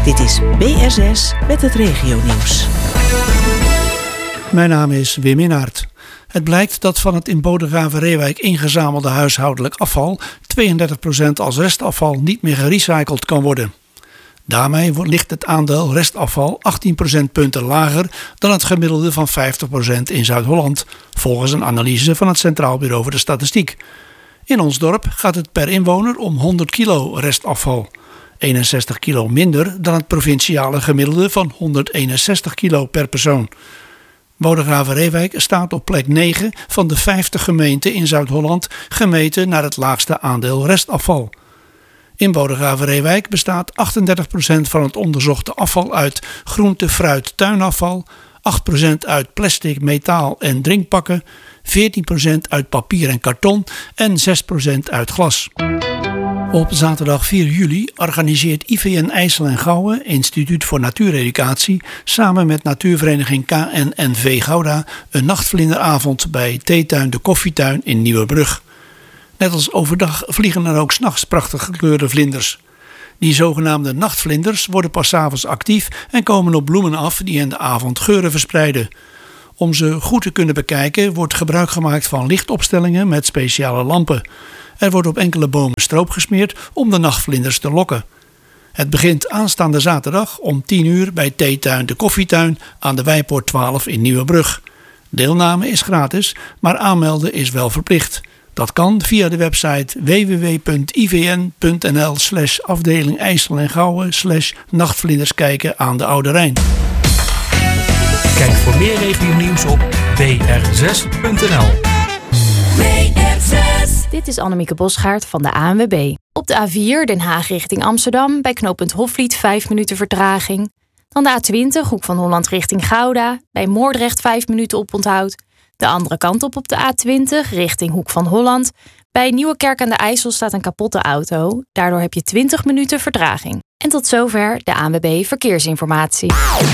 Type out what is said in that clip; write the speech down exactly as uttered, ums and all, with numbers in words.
Dit is B R zes met het regionieuws. Mijn naam is Wim Inhart. Het blijkt dat van het in Bodegraven-Reewijk ingezamelde huishoudelijk afval tweeëndertig procent als restafval niet meer gerecycled kan worden. Daarmee ligt het aandeel restafval achttien procentpunten lager dan het gemiddelde van vijftig procent in Zuid-Holland, volgens een analyse van het Centraal Bureau voor de Statistiek. In ons dorp gaat het per inwoner om honderd kilo restafval. eenenzestig kilo minder dan het provinciale gemiddelde van honderdeenenzestig kilo per persoon. Bodegraven-Reewijk staat op plek negen van de vijftig gemeenten in Zuid-Holland gemeten naar het laagste aandeel restafval. In Bodegraven-Reewijk bestaat achtendertig procent van het onderzochte afval uit groente, fruit, tuinafval, acht procent uit plastic, metaal en drinkpakken, veertien procent uit papier en karton en zes procent uit glas. Op zaterdag vier juli organiseert I V N IJssel en Gouwen, Instituut voor Natuureducatie, samen met natuurvereniging K N N V Gouda een nachtvlinderavond bij Theetuin de Koffietuin in Nieuwerbrug. Net als overdag vliegen er ook 's nachts prachtig gekleurde vlinders. Die zogenaamde nachtvlinders worden pas 's avonds actief en komen op bloemen af die in de avond geuren verspreiden. Om ze goed te kunnen bekijken wordt gebruik gemaakt van lichtopstellingen met speciale lampen. Er wordt op enkele bomen stroop gesmeerd om de nachtvlinders te lokken. Het begint aanstaande zaterdag om tien uur bij Theetuin de Koffietuin aan de Wijpoort twaalf in Nieuwerbrug. Deelname is gratis, maar aanmelden is wel verplicht. Dat kan via de website w w w punt i v n punt n l slash afdeling IJssel en Gouwen slash nachtvlinders kijken aan de Oude Rijn. Kijk voor meer regionieuws op b r zes punt n l. Dit is Annemieke Bosgaard van de A N W B. Op de A vier Den Haag richting Amsterdam bij knooppunt Hofvliet vijf minuten vertraging. Dan de A twintig Hoek van Holland richting Gouda bij Moordrecht vijf minuten oponthoud. De andere kant op op de A twintig richting Hoek van Holland. Bij Nieuwekerk aan de IJssel staat een kapotte auto. Daardoor heb je twintig minuten vertraging. En tot zover de A N W B Verkeersinformatie.